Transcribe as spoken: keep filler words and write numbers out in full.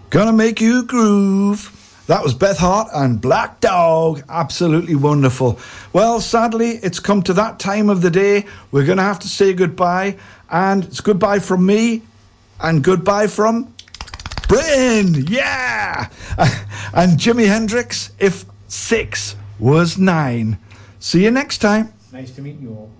Gonna make you groove. That was Beth Hart and Black Dog. Absolutely wonderful. Well, sadly, it's come to that time of the day. We're going to have to say goodbye. And it's goodbye from me and goodbye from Britain. Yeah! And Jimi Hendrix, if six was nine. See you next time. Nice to meet you all.